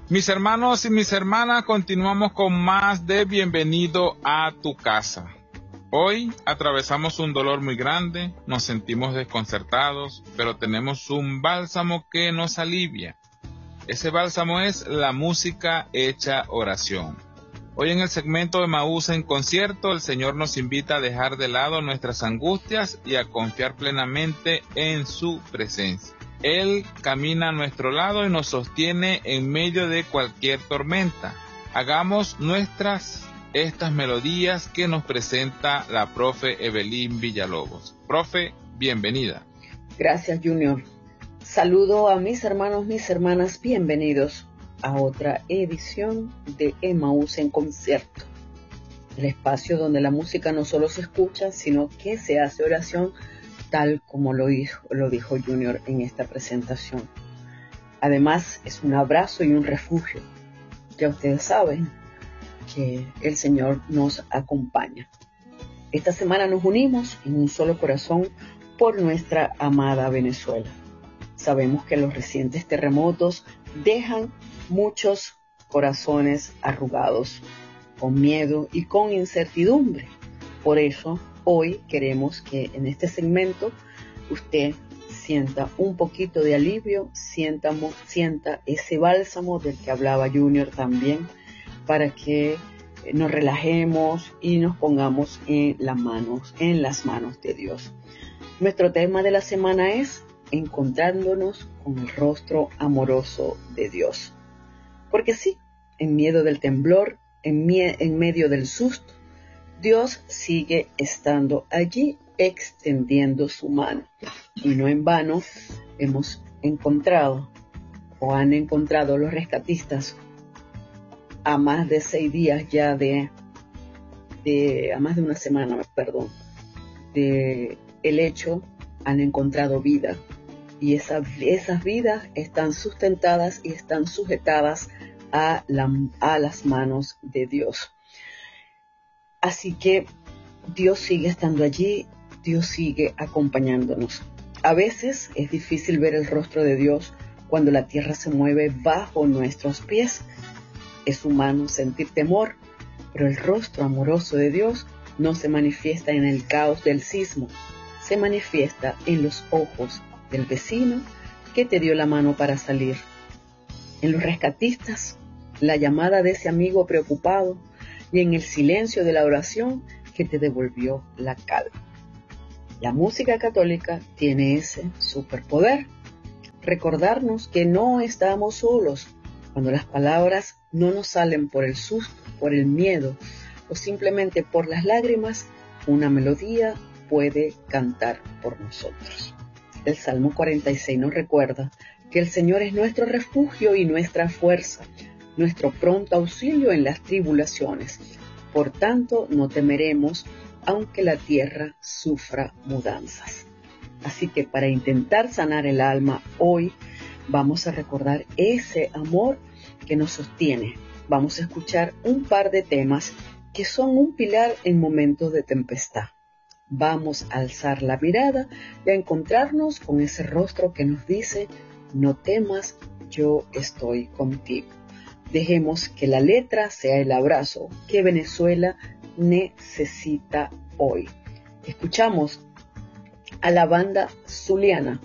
Mis hermanos y mis hermanas, continuamos con más de Bienvenido a tu casa. Hoy atravesamos un dolor muy grande, nos sentimos desconcertados, pero tenemos un bálsamo que nos alivia. Ese bálsamo es la música hecha oración. Hoy en el segmento de Emaús en concierto, el Señor nos invita a dejar de lado nuestras angustias y a confiar plenamente en su presencia. Él camina a nuestro lado y nos sostiene en medio de cualquier tormenta. Hagamos nuestras estas melodías que nos presenta la profe Evelyn Villalobos. Profe, bienvenida. Gracias, Junior. Saludo a mis hermanos, mis hermanas, bienvenidos a otra edición de Emaús en concierto. El espacio donde la música no solo se escucha, sino que se hace oración, tal como lo dijo Junior en esta presentación. Además, es un abrazo y un refugio. Ya ustedes saben que el Señor nos acompaña. Esta semana nos unimos en un solo corazón por nuestra amada Venezuela. Sabemos que los recientes terremotos dejan muchos corazones arrugados, con miedo y con incertidumbre. Por eso, hoy queremos que en este segmento usted sienta un poquito de alivio, sienta ese bálsamo del que hablaba Junior también, para que nos relajemos y nos pongamos en las manos de Dios. Nuestro tema de la semana es encontrándonos con el rostro amoroso de Dios. Porque sí, en medio del temblor, en medio del susto, Dios sigue estando allí extendiendo su mano. Y no en vano hemos encontrado o han encontrado los rescatistas a más de 6 días ya a más de una semana, de el hecho, han encontrado vida. Y esas vidas están sustentadas y están sujetadas a las manos de Dios. Así que Dios sigue estando allí, Dios sigue acompañándonos. A veces es difícil ver el rostro de Dios cuando la tierra se mueve bajo nuestros pies. Es humano sentir temor, pero el rostro amoroso de Dios no se manifiesta en el caos del sismo, se manifiesta en los ojos del vecino que te dio la mano para salir, en los rescatistas, la llamada de ese amigo preocupado y en el silencio de la oración que te devolvió la calma. La música católica tiene ese superpoder, recordarnos que no estamos solos cuando las palabras no nos salen por el susto, por el miedo o simplemente por las lágrimas. Una melodía puede cantar por nosotros. El Salmo 46 nos recuerda que el Señor es nuestro refugio y nuestra fuerza, nuestro pronto auxilio en las tribulaciones. Por tanto, no temeremos, aunque la tierra sufra mudanzas. Así que para intentar sanar el alma, hoy vamos a recordar ese amor que nos sostiene. Vamos a escuchar un par de temas que son un pilar en momentos de tempestad. Vamos a alzar la mirada y a encontrarnos con ese rostro que nos dice: no temas, yo estoy contigo. Dejemos que la letra sea el abrazo que Venezuela necesita hoy. Escuchamos a la banda Zuliana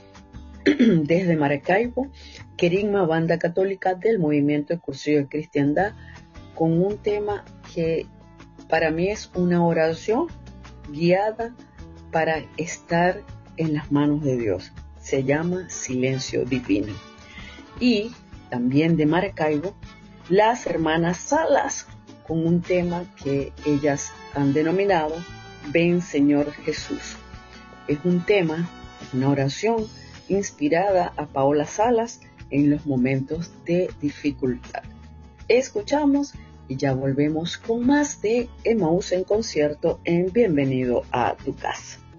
desde Maracaibo, Querigma, banda católica del movimiento Cursillo de Cristiandad, con un tema que para mí es una oración guiada para estar en las manos de Dios. Se llama Silencio Divino. Y también de Maracaibo, las hermanas Salas, con un tema que ellas han denominado Ven Señor Jesús. Es un tema, una oración inspirada a Paola Salas en los momentos de dificultad. Escuchamos y ya volvemos con más de Emaús en concierto en Bienvenido a tu casa.